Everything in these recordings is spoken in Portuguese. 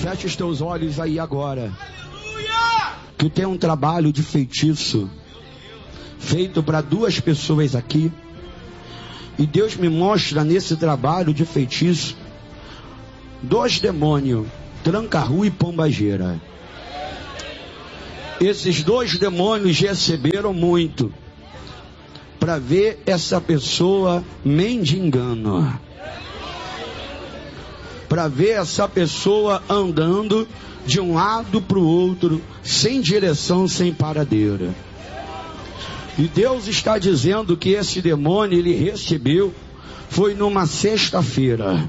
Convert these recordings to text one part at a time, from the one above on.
Feche os teus olhos aí agora. Tu tem um trabalho de feitiço feito para 2 pessoas aqui. E Deus me mostra nesse trabalho de feitiço 2 demônios, Tranca-Rua e Pombageira. Esses 2 demônios receberam muito para ver essa pessoa mendigando, para ver essa pessoa andando de um lado para o outro, sem direção, sem paradeira. E Deus está dizendo que esse demônio ele recebeu, foi numa sexta-feira,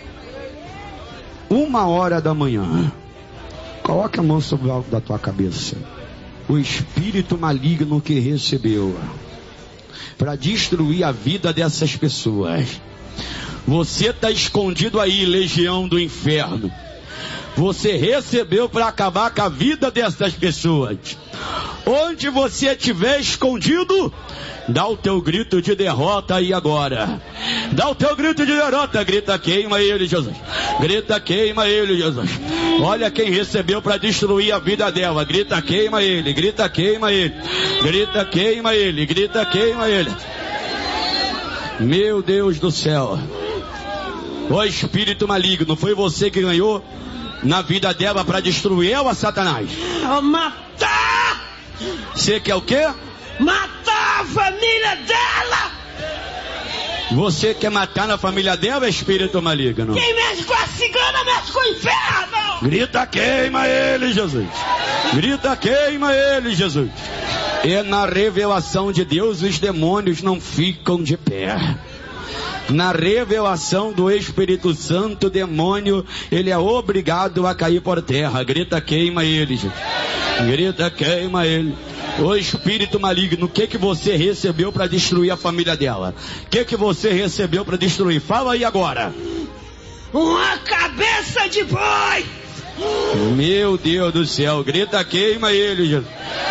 1h da manhã. Coloque a mão sobre o alto da tua cabeça. O espírito maligno que recebeu para destruir a vida dessas pessoas. Você está escondido aí, legião do inferno. Você recebeu para acabar com a vida dessas pessoas. Onde você estiver escondido, dá o teu grito de derrota aí agora. Dá o teu grito de derrota. Grita, queima ele, Jesus. Grita, queima ele, Jesus. Olha quem recebeu para destruir a vida dela. Grita, queima ele. Grita, queima ele. Grita, queima ele. Grita, queima ele. Meu Deus do céu. O espírito maligno, foi você que ganhou na vida dela para destruir ela, Satanás? Matar! Você quer o quê? Matar a família dela! Você quer matar na família dela, espírito maligno? Quem mexe com a cigana, mexe com o inferno! Grita, queima ele, Jesus. Grita, queima ele, Jesus. E na revelação de Deus, os demônios não ficam de pé. Na revelação do Espírito Santo, o demônio, ele é obrigado a cair por terra. Grita, queima ele, Jesus. Grita, queima ele. O espírito maligno, o que você recebeu para destruir a família dela? O que você recebeu para destruir? Fala aí agora. Uma cabeça de boi! Meu Deus do céu, grita, queima ele, Jesus.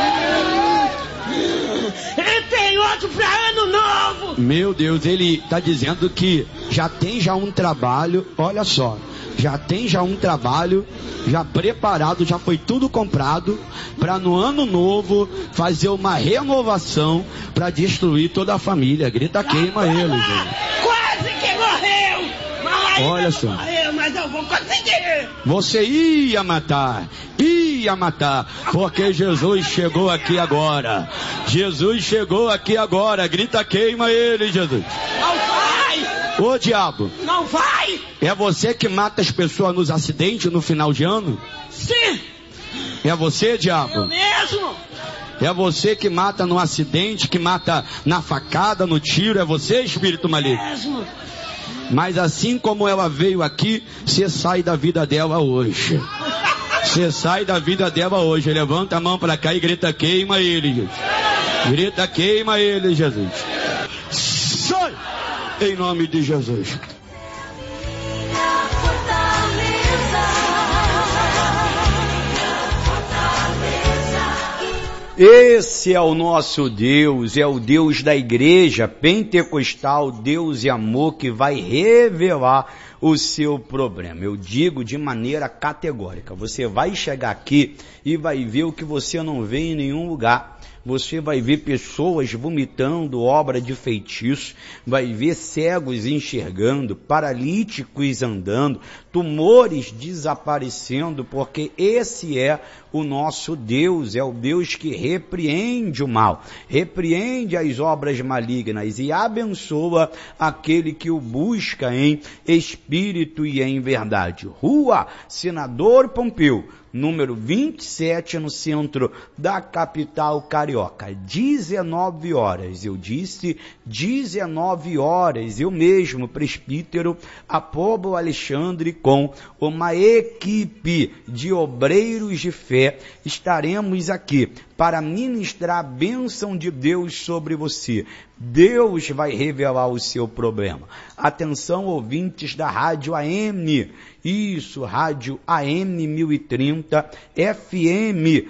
Ele tem outro para ano novo! Meu Deus, ele está dizendo que já tem um trabalho, olha só. Já tem um trabalho, já preparado, já foi tudo comprado, para no ano novo fazer uma renovação, para destruir toda a família. Grita, queima ele, gente. Quase que morreu! Mas olha só. Morreu, mas eu vou conseguir! Você ia matar, porque Jesus chegou aqui agora. Jesus chegou aqui agora. Grita, queima ele, Jesus. Não vai! Ô diabo! Não vai! É você que mata as pessoas nos acidentes no final de ano? Sim! É você, diabo? Eu mesmo! É você que mata no acidente, que mata na facada, no tiro? É você, espírito maligno? Mesmo! Mas assim como ela veio aqui, você sai da vida dela hoje. Você sai da vida dela hoje. Levanta a mão para cá e grita, queima ele, Jesus. Grita, queima ele, Jesus. Sai! Em nome de Jesus. Esse é o nosso Deus, é o Deus da igreja pentecostal, Deus e amor, que vai revelar o seu problema. Eu digo de maneira categórica, você vai chegar aqui e vai ver o que você não vê em nenhum lugar. Você vai ver pessoas vomitando obra de feitiço, vai ver cegos enxergando, paralíticos andando, tumores desaparecendo, porque esse é o nosso Deus, é o Deus que repreende o mal, repreende as obras malignas e abençoa aquele que o busca em espírito e em verdade. Rua Senador Pompeu, número 27, no centro da capital carioca, 19 horas, eu disse 19 horas, eu mesmo, presbítero Apolo Alexandre, com uma equipe de obreiros de fé, estaremos aqui para ministrar a bênção de Deus sobre você. Deus vai revelar o seu problema. Atenção, ouvintes da Rádio AM. Isso, Rádio AM 1030, FM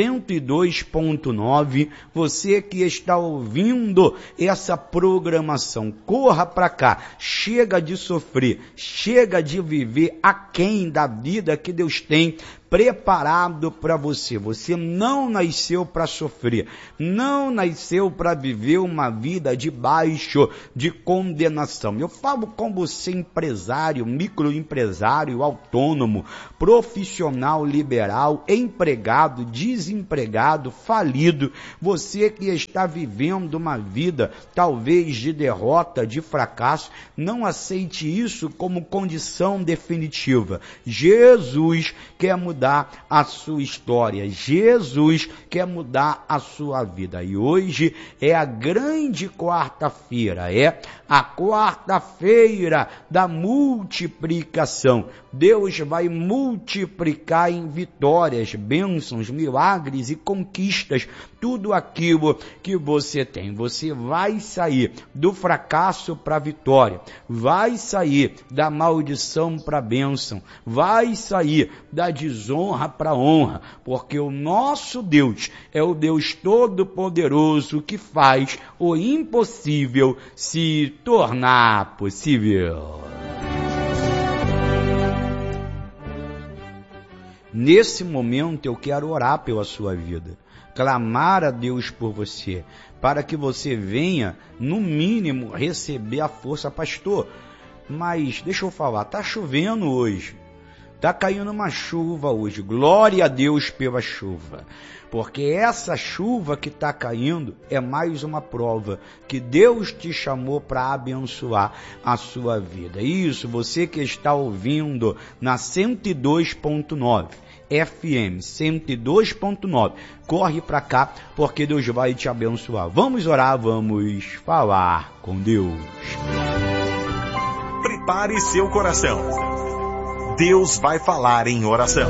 102.9. Você que está ouvindo essa programação, corra para cá. Chega de sofrer, chega de viver aquém da vida que Deus tem preparado para você. Você não nasceu para sofrer, não nasceu para viver uma vida debaixo de condenação. Eu falo com você, empresário, microempresário, autônomo, profissional liberal, empregado, desempregado, falido, você que está vivendo uma vida talvez de derrota, de fracasso, não aceite isso como condição definitiva. Jesus quer mudar a sua história, Jesus quer mudar a sua vida, e hoje é a grande quarta-feira, é a quarta-feira da multiplicação. Deus vai multiplicar em vitórias, bênçãos, milagres e conquistas tudo aquilo que você tem. Você vai sair do fracasso para a vitória, vai sair da maldição para a bênção, vai sair da desonra para a honra, porque o nosso Deus é o Deus Todo-Poderoso que faz o impossível se tornar possível. Nesse momento eu quero orar pela sua vida, clamar a Deus por você, para que você venha, no mínimo, receber a força. Pastor, mas deixa eu falar, está chovendo hoje, está caindo uma chuva hoje, glória a Deus pela chuva, porque essa chuva que está caindo é mais uma prova que Deus te chamou para abençoar a sua vida. Isso, você que está ouvindo na 102.9, FM 102.9, corre para cá, porque Deus vai te abençoar. Vamos orar, vamos falar com Deus. Prepare seu coração. Deus vai falar em oração.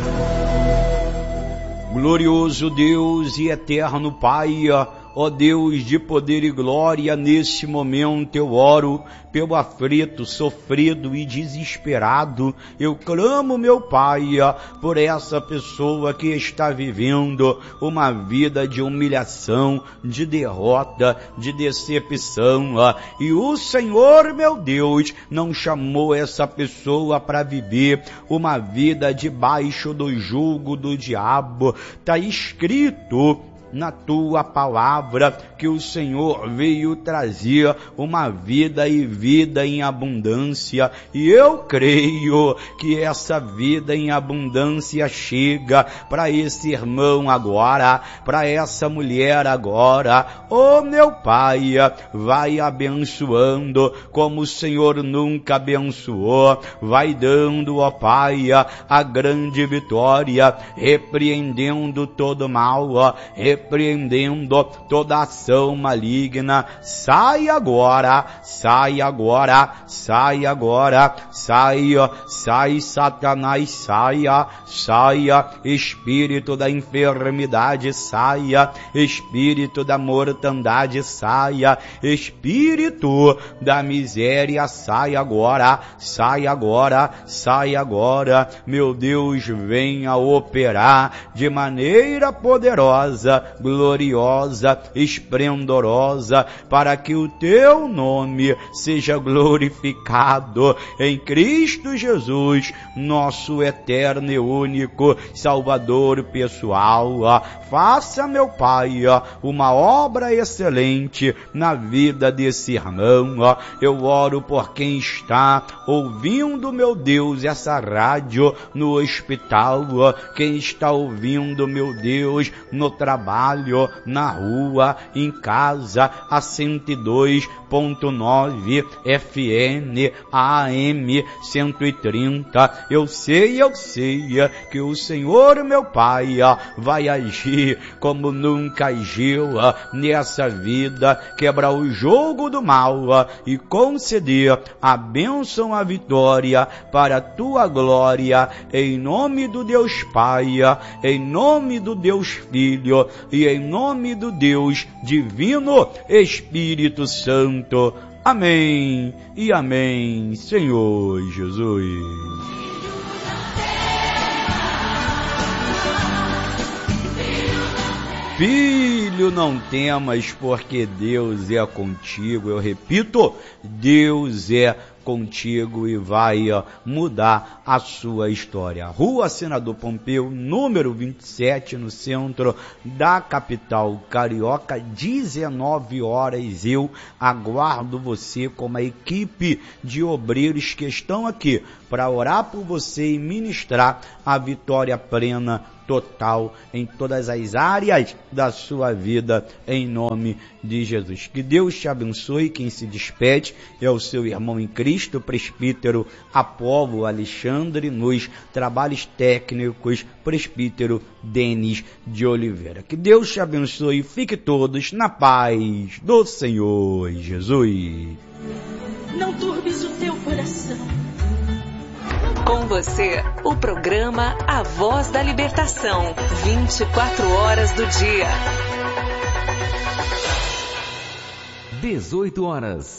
Glorioso Deus e eterno Pai, ó Deus de poder e glória, nesse momento eu oro pelo aflito, sofrido e desesperado. Eu clamo, meu Pai, por essa pessoa que está vivendo uma vida de humilhação, de derrota, de decepção. E o Senhor, meu Deus, não chamou essa pessoa para viver uma vida debaixo do jugo do diabo. Está escrito na tua palavra que o Senhor veio trazer uma vida e vida em abundância, e eu creio que essa vida em abundância chega para esse irmão agora, para essa mulher agora. Oh, meu Pai, vai abençoando como o Senhor nunca abençoou, vai dando, ó Pai, a grande vitória, repreendendo todo mal, repreendendo toda ação maligna. Sai agora, sai agora, sai agora, sai Satanás, saia, espírito da enfermidade, saia, espírito da mortandade, saia, espírito da miséria, sai agora, sai agora, sai agora. Meu Deus, venha operar de maneira poderosa, gloriosa, esplendorosa, para que o teu nome seja glorificado em Cristo Jesus, nosso eterno e único Salvador pessoal. Faça, meu Pai, uma obra excelente na vida desse irmão. Eu oro por quem está ouvindo, meu Deus, essa rádio no hospital, quem está ouvindo, meu Deus, no trabalho, na rua, em casa, a 102.9 FM, AM 130. Eu sei que o Senhor, meu Pai, vai agir como nunca agiu nessa vida, quebrar o jogo do mal e conceder a bênção, a vitória para a tua glória, em nome do Deus Pai, em nome do Deus Filho, e em nome do Deus Divino Espírito Santo. Amém e amém, Senhor Jesus. Filho, não temas, porque Deus é contigo. Eu repito, Deus é contigo e vai mudar a sua história. Rua Senador Pompeu, número 27, no centro da capital carioca, 19 horas. Eu aguardo você com uma equipe de obreiros que estão aqui para orar por você e ministrar a vitória plena, total, em todas as áreas da sua vida, em nome de Jesus. Que Deus te abençoe. Quem se despede é o seu irmão em Cristo, presbítero Apolo Alexandre, nos trabalhos técnicos, presbítero Denis de Oliveira. Que Deus te abençoe. Fique todos na paz do Senhor Jesus. Não turbes o teu coração. Com você, o programa A Voz da Libertação, 24 horas do dia. 18 horas.